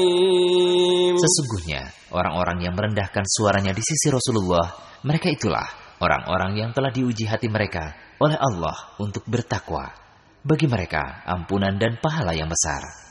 Sesungguhnya, orang-orang yang merendahkan suaranya di sisi Rasulullah, mereka itulah orang-orang yang telah diuji hati mereka oleh Allah untuk bertakwa. Bagi mereka, ampunan dan pahala yang besar.